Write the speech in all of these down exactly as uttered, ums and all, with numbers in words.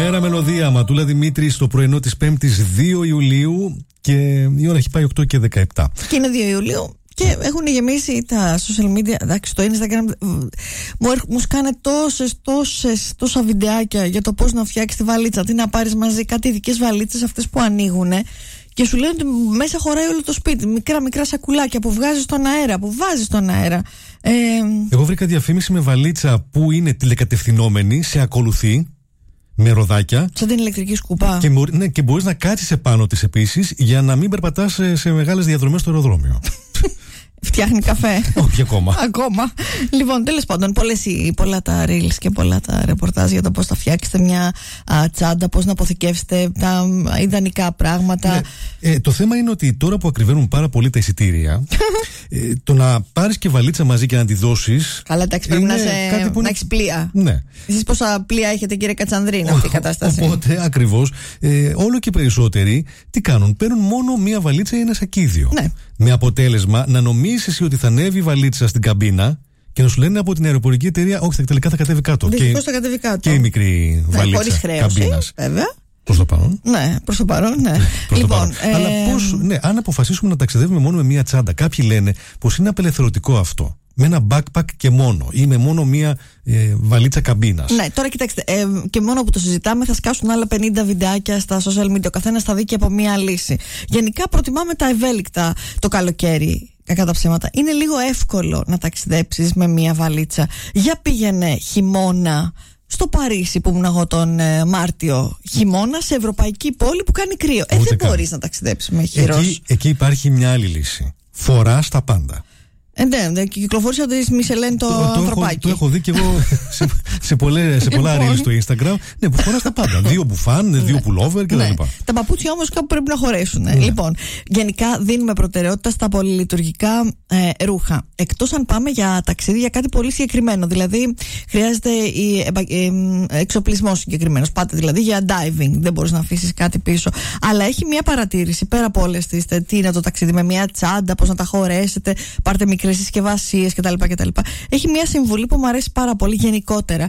Καλημέρα, Μελωδία. Ματούλα Δημήτρη στο πρωινό της πέμπτης δύο Ιουλίου και η ώρα έχει πάει οκτώ και δεκαεπτά. Και είναι δύο Ιουλίου και έχουν γεμίσει τα social media. Εντάξει, το Instagram μου, μου σκάνε τόσες, τόσες, τόσα βιντεάκια για το πώς να φτιάξεις τη βαλίτσα. Τι να πάρεις μαζί, κάτι ειδικές βαλίτσες αυτές που ανοίγουν και σου λένε ότι μέσα χωράει όλο το σπίτι. Μικρά μικρά σακουλάκια που βγάζεις στον αέρα, που βάζεις στον αέρα. Ε... Εγώ βρήκα διαφήμιση με βαλίτσα που είναι τηλεκατευθυνόμενη, σε ακολουθεί. Με ροδάκια. Σαν την ηλεκτρική σκούπα. Και, ναι, και μπορείς να κάτσεις επάνω της επίσης για να μην περπατάς σε, σε μεγάλες διαδρομές στο αεροδρόμιο. Φτιάχνει καφέ. Όχι ακόμα. Ακόμα. Λοιπόν, τέλος πάντων, πολλές, πολλά τα reels και πολλά τα ρεπορτάζ για το πώς θα φτιάξετε μια α, τσάντα, πώς να αποθηκεύσετε τα ιδανικά πράγματα. Ναι. Ε, το θέμα είναι ότι τώρα που ακριβένουν πάρα πολύ τα εισιτήρια, ε, το να πάρεις και βαλίτσα μαζί και να τη δώσεις. Καλά, εντάξει, πρέπει να, σε, να είναι... έχεις πλοία. Ναι. Εσείς πόσα πλοία έχετε, κύριε Κατσανδρίνη, αυτή η κατάσταση. Οπότε, ακριβώς, ε, όλο και περισσότεροι τι κάνουν, παίρνουν μόνο μία βαλίτσα ή ένα σακίδιο. Ναι. Με αποτέλεσμα να νομίζεις εσύ ότι θα ανέβει η βαλίτσα στην καμπίνα και να σου λένε από την αεροπορική εταιρεία, όχι, τελικά θα κατέβει κάτω. Δυστυχώς θα κατέβει κάτω. Και η μικρή ναι, βαλίτσα χωρίς χρέωση, καμπίνας. Βέβαια. Προς το παρόν. Ναι, προς το παρόν, ναι. προς λοιπόν, το παρόν. Ε... Αλλά πώς, ναι, αν αποφασίσουμε να ταξιδεύουμε μόνο με μία τσάντα, κάποιοι λένε πως είναι απελευθερωτικό αυτό. Με ένα backpack και μόνο ή με μόνο μία ε, βαλίτσα καμπίνας. Ναι, τώρα κοιτάξτε, ε, και μόνο που το συζητάμε θα σκάσουν άλλα πενήντα βιντεάκια στα social media. Ο καθένας θα δει και από μία λύση. Γενικά προτιμάμε τα ευέλικτα το καλοκαίρι. Κακά τα ψέματα. Είναι λίγο εύκολο να ταξιδέψεις με μία βαλίτσα. Για πήγαινε χειμώνα στο Παρίσι που ήμουν εγώ τον ε, Μάρτιο, χειμώνα σε ευρωπαϊκή πόλη που κάνει κρύο. Ε, δεν μπορείς να ταξιδέψεις με χειρός. Εκεί, εκεί υπάρχει μια άλλη λύση. Φοράς τα πάντα. Ε, ναι, ναι, κυκλοφόρησα τη Μισελέν το, το ανθρωπάκι. Έχω, το έχω δει και εγώ σε, σε, πολλές, σε πολλά reels στο Instagram. Ναι, που φοράς τα πάντα. Δύο μπουφάν, δύο pullover κτλ. Ναι. Τα παπούτσια όμως κάπου πρέπει να χωρέσουν. Ναι. Λοιπόν, γενικά δίνουμε προτεραιότητα στα πολυλειτουργικά ε, ρούχα. Εκτός αν πάμε για ταξίδι για κάτι πολύ συγκεκριμένο. Δηλαδή, χρειάζεται η, ε, ε, εξοπλισμός συγκεκριμένος. Πάτε δηλαδή για diving. Δεν μπορείς να αφήσεις κάτι πίσω. Αλλά έχει μια παρατήρηση πέρα από όλες τις. Τι είναι το ταξίδι με μια τσάντα, πώς να τα χωρέσετε, πάρτε μικρές συσκευασίες κτλ, κτλ. Έχει μια συμβουλή που μου αρέσει πάρα πολύ γενικότερα.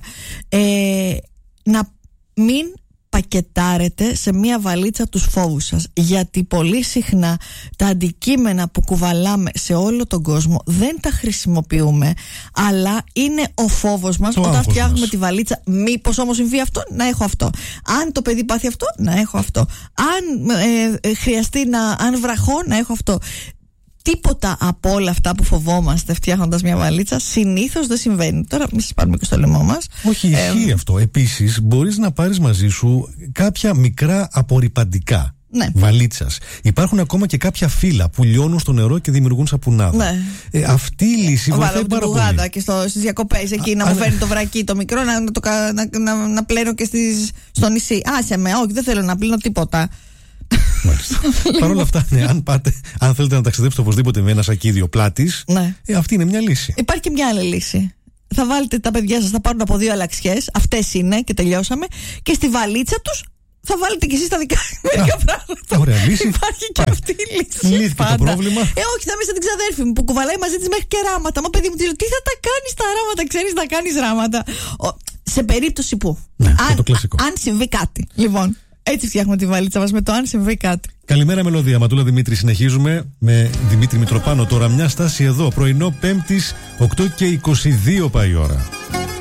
Ε, να μην πακετάρετε σε μια βαλίτσα τους φόβους σας. Γιατί πολύ συχνά τα αντικείμενα που κουβαλάμε σε όλο τον κόσμο δεν τα χρησιμοποιούμε, αλλά είναι ο φόβος μας το όταν φτιάχνουμε μας τη βαλίτσα. Μήπως όμως συμβεί αυτό, να έχω αυτό. Αν το παιδί πάθει αυτό, να έχω αυτό. Αν ε, ε, χρειαστεί να, αν βραχώ, να έχω αυτό. Τίποτα από όλα αυτά που φοβόμαστε φτιάχνοντας μια βαλίτσα συνήθως δεν συμβαίνει. Τώρα μην σας πάρουμε και στο λαιμό μας. Όχι, ισχύει ε, αυτό. Επίσης μπορείς να πάρεις μαζί σου κάποια μικρά απορρυπαντικά ναι. βαλίτσας. Υπάρχουν ακόμα και κάποια φύλλα που λιώνουν στο νερό και δημιουργούν σαπουνάδα. Ναι. Ε, αυτή η λύση βοηθάει πάρα πολύ. Βάλω και στο, στις διακοπές εκεί να Α, μου φέρνει το βρακί το μικρό να, να, το, να, να, να πλένω και στις, στο νησί. Άσε με, όχι δεν θέλω να πλύνω τίποτα. Παρ' όλα αυτά, ναι, αν, πάτε, αν θέλετε να ταξιδέψετε οπωσδήποτε με ένα σακίδιο πλάτης, ναι. ε, αυτή είναι μια λύση. Υπάρχει και μια άλλη λύση. Θα βάλετε τα παιδιά σας, θα πάρουν από δύο αλλαξιές, αυτές είναι και τελειώσαμε, και στη βαλίτσα τους θα βάλετε κι εσείς τα δικά μερικά πράγματα. Ωραία λύση. Υπάρχει και αυτή η λύση. Λύθηκε το πρόβλημα. Ε, όχι, θα είμαι σαν την ξαδέρφη μου που κουβαλάει μαζί της μέχρι και ράματα. Μα παιδί μου, τη λέω, τι θα τα κάνεις τα ράματα, ξέρεις να κάνεις ράματα. Ο, σε περίπτωση που. Ναι, αν, το κλασικό. αν συμβεί κάτι. Λοιπόν. Έτσι φτιάχνουμε τη βαλίτσα μας με το αν συμβεί κάτι. Καλημέρα, Μελωδία. Ματούλα Δημήτρη. Συνεχίζουμε με Δημήτρη Μητροπάνο. Τώρα μια στάση εδώ. Πρωινό Πέμπτης, οκτώ και είκοσι δύο πάει η ώρα.